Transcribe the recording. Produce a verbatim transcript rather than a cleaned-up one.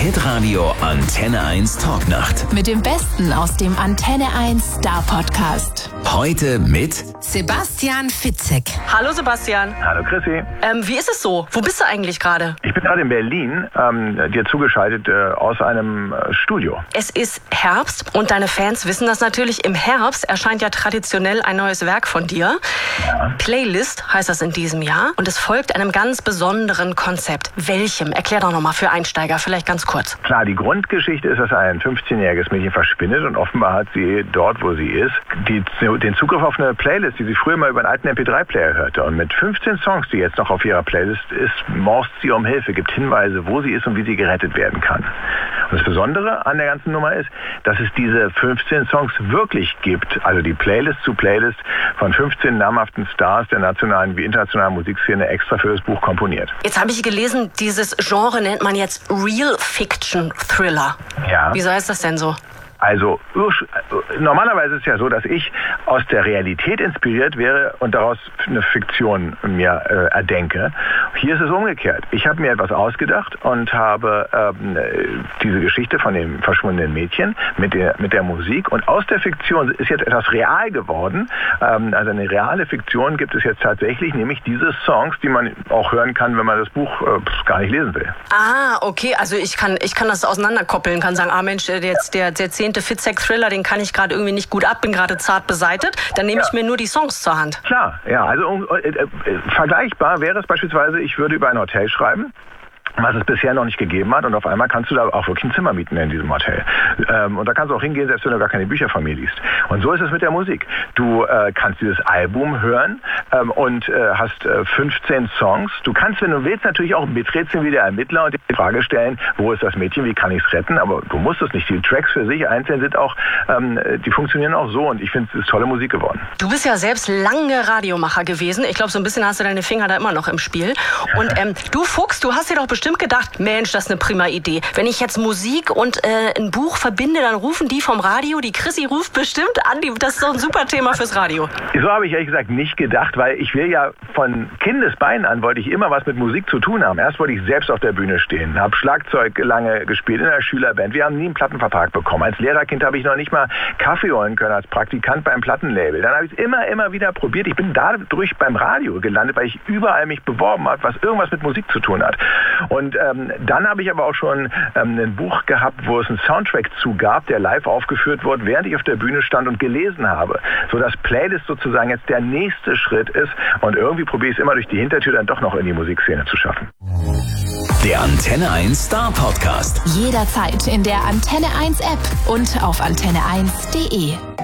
Hitradio Antenne eins Talknacht. Mit dem Besten aus dem Antenne eins Star Podcast. Heute mit Sebastian Fitzek. Hallo Sebastian. Hallo Chrissy. Ähm, wie ist es so? Wo bist du eigentlich gerade? Ich bin gerade in Berlin, ähm, dir zugeschaltet äh, aus einem äh, Studio. Es ist Herbst und deine Fans wissen das natürlich. Im Herbst erscheint ja traditionell ein neues Werk von dir. Ja. Playlist heißt das in diesem Jahr. Und es folgt einem ganz besonderen Konzept. Welchem? Erklär doch nochmal für Einsteiger, vielleicht ganz kurz. Klar, die Grundgeschichte ist, dass ein fünfzehnjähriges Mädchen verschwindet und offenbar hat sie dort, wo sie ist, die, den Zugriff auf eine Playlist, die sie früher mal über einen alten M P drei Player hörte. Und mit fünfzehn Songs, die jetzt noch auf ihrer Playlist ist, morst sie um Hilfe, gibt Hinweise, wo sie ist und wie sie gerettet werden kann. Und das Besondere an der ganzen Nummer ist, dass es diese fünfzehn Songs wirklich gibt, also die Playlist zu Playlist von fünfzehn namhaften Stars der nationalen wie internationalen Musikszene extra für das Buch komponiert. Jetzt habe ich gelesen, dieses Genre nennt man jetzt Real Fiction Thriller. Ja. Wieso heißt das denn so? Also normalerweise ist es ja so, dass ich aus der Realität inspiriert wäre und daraus eine Fiktion mir äh, erdenke. Hier ist es umgekehrt. Ich habe mir etwas ausgedacht und habe ähm, diese Geschichte von dem verschwundenen Mädchen mit der, mit der Musik, und aus der Fiktion ist jetzt etwas real geworden. Ähm, also eine reale Fiktion gibt es jetzt tatsächlich, nämlich diese Songs, die man auch hören kann, wenn man das Buch äh, gar nicht lesen will. Ah, okay. Also ich kann, ich kann das auseinanderkoppeln, kann sagen, ah Mensch, jetzt der, der zehnte Fitzek-Thriller, den kann ich gerade irgendwie nicht gut ab, bin gerade zart beseitet, dann nehme ich mir nur die Songs zur Hand. Klar, ja, also äh, äh, vergleichbar wäre es beispielsweise, ich würde über ein Hotel schreiben, was es bisher noch nicht gegeben hat, und auf einmal kannst du da auch wirklich ein Zimmer mieten in diesem Hotel. Ähm, und da kannst du auch hingehen, selbst wenn du gar keine Bücher von mir liest. Und so ist es mit der Musik. Du äh, kannst dieses Album hören ähm, und äh, hast äh, fünfzehn Songs. Du kannst, wenn du willst, natürlich auch miträtseln wie der Ermittler und die Frage stellen, wo ist das Mädchen, wie kann ich es retten? Aber du musst es nicht. Die Tracks für sich einzeln sind auch, ähm, die funktionieren auch so, und ich finde, es ist tolle Musik geworden. Du bist ja selbst lange Radiomacher gewesen. Ich glaube, so ein bisschen hast du deine Finger da immer noch im Spiel. Und ähm, du Fuchs, du hast dir doch bestimmt gedacht, Mensch, das ist eine prima Idee. Wenn ich jetzt Musik und äh, ein Buch verbinde, dann rufen die vom Radio, die Chrissy ruft bestimmt an, die, das ist so ein super Thema fürs Radio. So habe ich ehrlich gesagt nicht gedacht, weil ich will ja von Kindesbeinen an, wollte ich immer was mit Musik zu tun haben. Erst wollte ich selbst auf der Bühne stehen, habe Schlagzeug lange gespielt in der Schülerband. Wir haben nie einen Plattenvertrag bekommen. Als Lehrerkind habe ich noch nicht mal Kaffee holen können als Praktikant beim Plattenlabel. Dann habe ich es immer, immer wieder probiert. Ich bin dadurch beim Radio gelandet, weil ich überall mich beworben habe, was irgendwas mit Musik zu tun hat. Und ähm, dann habe ich aber auch schon ähm, ein Buch gehabt, wo es einen Soundtrack zu gab, der live aufgeführt wurde, während ich auf der Bühne stand und gelesen habe. So dass Playlist sozusagen jetzt der nächste Schritt ist, und irgendwie probiere ich es immer durch die Hintertür dann doch noch in die Musikszene zu schaffen. Der Antenne eins Star Podcast. Jederzeit in der Antenne eins App und auf antenne eins punkt de.